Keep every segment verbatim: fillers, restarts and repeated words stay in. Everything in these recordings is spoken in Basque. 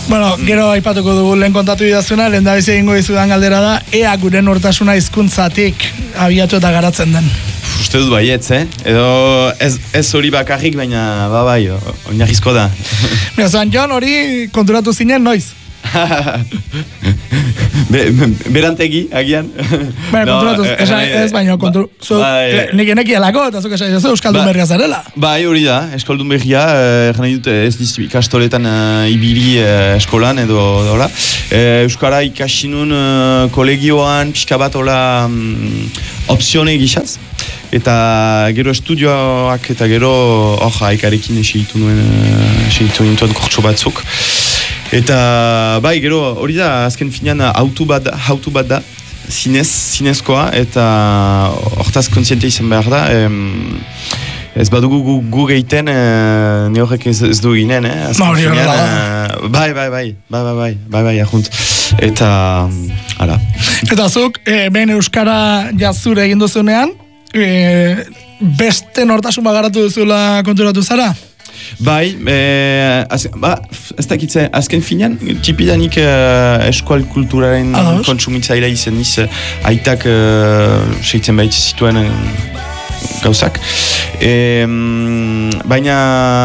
Bueno, gero aipatuko dugu lehen kontatu idazuna, lehen da bizi egingo dizudan galdera da, ea gure nortasuna hizkuntzatik abiatu eta garatzen den. Uste dut baietz, eh? Edo ez, ez hori bakarrik, baina ba bai, oinarrizko da. Mira, zoan Jon hori konturatu zinen noiz? Be, be, berantegi, agian. Baina, no, konturatu, eh, esan, ez baina, kontur, zu, bai, nik eneki alako, eta zuk esan, zu Euskaldun ba, berria zarela. Bai, hori da, Euskaldun berria, eh, nahi dut, ez diz ikastoletan uh, ibili uh, eskolan edo, dola. Eh, Euskara ikasinun uh, kolegioan, pixka bat, hola, um, opzione gixaz. Eta gero estudioak eta gero hor haikarekin segitu nuen, segitu nintuen kortso batzuk. Eta bai, gero hori da, azken finean autu bat, autu bat da, zinez, zinezkoa, eta hortaz kontziente izan behar da. Em, ez badugu gu, gu geiten, e, ne horrek ez, ez du ginen, eh? Ma hori horrela da. Bai, bai, bai, bai, bai, bai, bai, bai, ahunt. Eta, hala. Eta zuk, e, behin Euskara jazure egin duzunean, e, beste nortasun bagaratu duzula konturatu zara? Bai, eh, az, ba, ez dakitze, azken finean, tipidanik eh, eskual kulturaren kontsumitzaila izan niz, aitak eh, seitzen bahit zituen eh, gauzak. E, baina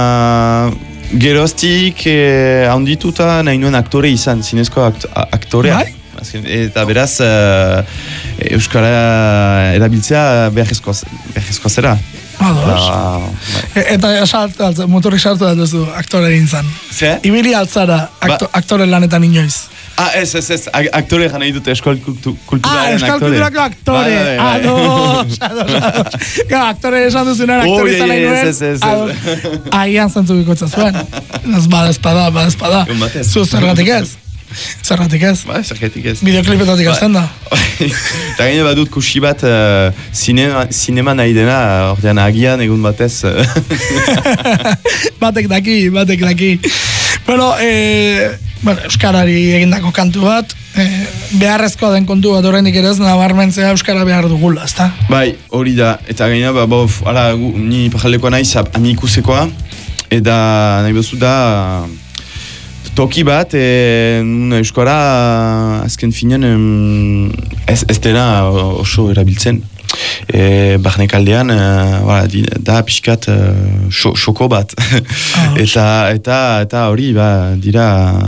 geroztik eh, handituta nahi nuen aktore izan, zinezko akt, aktorea. Bai? Azken, eta beraz, eh, Euskara erabiltzea beharrezkoa zera. Ados. E, eta sartu altzen, motorrik sartu da duzu aktore egin zan. Ze? Ibili altzara akto, ba, aktore lanetan inoiz. Ah, ez, ez, ez, aktore gana idute eskol kulturaren aktore. Ah, eskol kulturako aktore. Ados, ados, ados. Gara, aktore esan duzunean aktore izan nahi nuen. Ez, ez, ez. Agian zantzu bikotza zuen. Ez bada espada, bada espada. Zu zergatik ez? Zergatik ez? Ba, zergatik ez. Bideoklipetatik azten da. Eta gaine badut kusi bat uh, sinema, sinema nahi dena, ordean agian egun batez. batek daki, batek daki. Bueno, eh, bueno, Euskarari egindako kantu bat, eh, beharrezkoa den kontu bat horrendik ere ez, nabarmentzea Euskara behar dugula, ezta? Bai, hori da, eta gaina, ba, bof, ala, gu, ni pajalekoa nahi, zap, amikusekoa, eta nahi bezu da, toki bat, e, Euskara azken finean ez, ez dela oso erabiltzen. E, Barnekaldean e, da pixkat e, xoko bat. eta, eta, eta hori ba, dira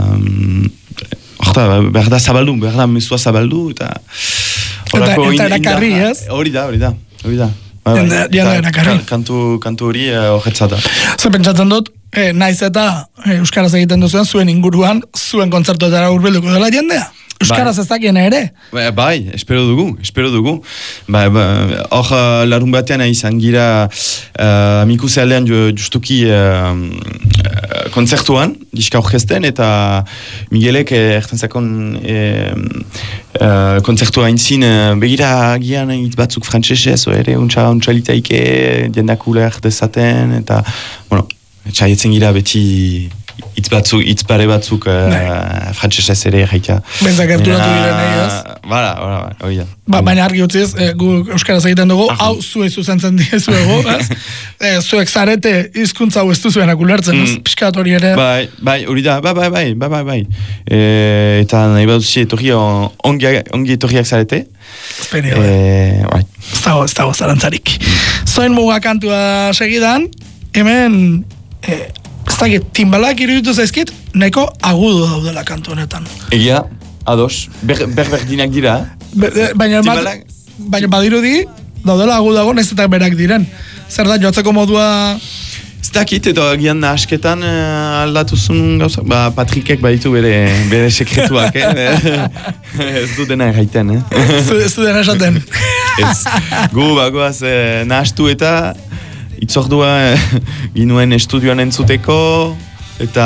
orta, behar da zabaldu, behar da mesua zabaldu. Eta, eta, eta erakarri, ez? Hori da, hori da. Hori da. Jende erakarri. Kantu, kantu hori horretzata. Zer pentsatzen dut, E, naiz eta e, Euskaraz egiten duzuen, zuen inguruan, zuen kontzertuetara hurbilduko dela jendea. Euskaraz bai. Ez dakien ere? Bai, bai, espero dugu, espero dugu. Bai, bai, hor uh, larun batean izan gira uh, amikuse aldean justuki uh, uh, kontzertuan, diska orkesten, eta Miguelek erten zakon eh, uh, kontzertua intzin, uh, begira agian hitz batzuk frantsesez, ere untsa, untsa litaike, jendak uler dezaten, eta, bueno, txaietzen gira beti hitz batzuk, hitz pare batzuk uh, frantsesez ere jaita. Benzak gerturatu diren egaz. Bala, bala, hori da. Ba, baina argi utziz, eh, gu Euskaraz egiten dugu, hau zuei zuzentzen diezuego, ez? Eh, zuek zarete hizkuntza hau ez duzuenak ulertzen, ez? Mm. Piskat hori ere. Bai, bai, hori da, bai, bai, bai, bai, bai, bai. E, eta nahi bat duzi etorri ongi, ongi etorriak zarete. Esperi, e, bai. Ez dago, ez dago zarantzarik. Zoin muga kantua segidan, hemen... Eh, ez dakit, timbalak iruditu zaizkit, nahiko agudu daudela kantu honetan. Egia, ados, berberdinak ber dira. Be, baina, mat, baina badirudi, daudela agudago, nahiz eta berak diren. Zer da, joatzeko modua... Ez dakit, edo agian asketan uh, aldatuzun gauza, ba, Patrickek baditu bere, bere sekretuak, eh? Ez du dena erraiten, eh? Ez du dena esaten. Ez, gu, bagoaz, eh, nahastu eta... Itzordua ginuen estudioan entzuteko eta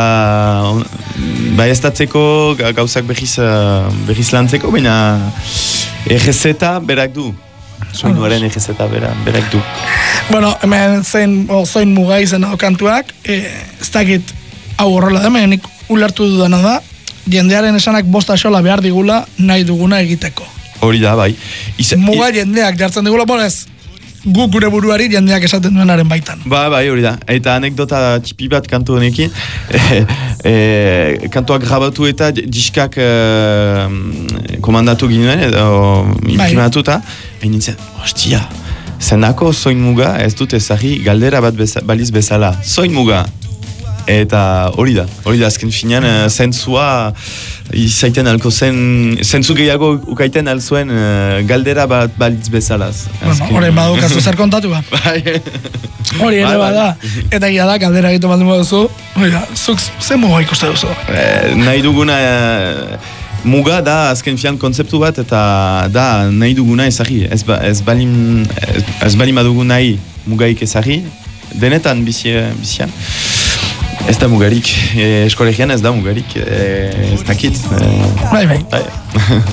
baiestatzeko gauzak berriz, berriz lantzeko, baina errezeta berak du. Soinuaren errezeta berak du. Bueno, hemen zein, o, zoin muga izan kantuak, e, ez dakit hau horrela da, nik ulertu dudana da, jendearen esanak bosta xola behar digula nahi duguna egiteko. Hori da, bai. Iza, muga jendeak jartzen digula, bon ez, gu gure buruari jendeak esaten duenaren baitan. Ba, bai, hori da. Eta anekdota tipi bat kantu honekin. E, e, kantuak grabatu eta diskak e, komandatu ginuen, edo imprimatu eta, hain nintzen, ostia, zenako zoin muga ez dut ezagri galdera bat beza, baliz bezala. Zoin muga. Eta hori da, hori da, azken finean, uh, zentzua izaiten alko zen, zentzu gehiago ukaiten alzuen uh, galdera bat balitz bezalaz. Bueno, hori badukazu zer kontatu ba. Hori ere bada, eta gira da, galdera egiten bat duzu, hori da, zuk zen muga ikuste duzu? Eh, nahi duguna, uh, muga da azken finean kontzeptu bat, eta da nahi duguna ezagri, ez, ba, ez balim, ez, ez balim adugu nahi mugaik ezagri, denetan bizian. Ez da mugarik, e, eskolegian ez da mugarik, e, ez dakit. E, bai, bai.